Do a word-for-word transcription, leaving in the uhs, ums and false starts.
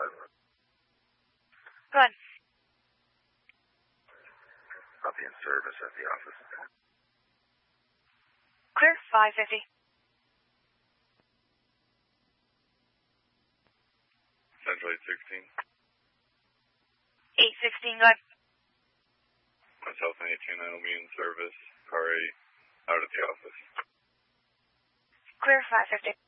Good. I'll be in service at the office. Clear, five fifty. Central eight sixteen. eight sixteen, good. Myself and eighteen nine will be in service. Car eight out at the office. Clear, five fifty.